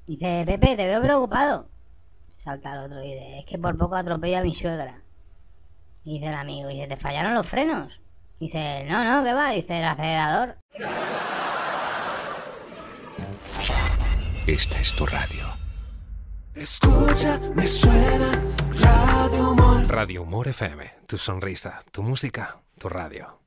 Dice, Pepe, te veo preocupado. Salta el otro y dice, es que por poco atropello a mi suegra. Y dice el amigo, dice, ¿te fallaron los frenos? Dice, no, ¿qué va? Dice, el acelerador. Esta es tu radio. Escucha, me suena Radio Humor. Radio Humor FM, tu sonrisa, tu música, tu radio.